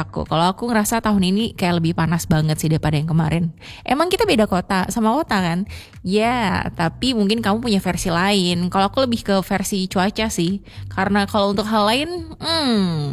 aku. Kalau aku ngerasa tahun ini kayak lebih panas banget sih daripada yang kemarin. Emang kita beda kota sama kota kan? Ya, tapi mungkin kamu punya versi lain. Kalau aku lebih ke versi cuaca sih. Karena kalau untuk hal lain,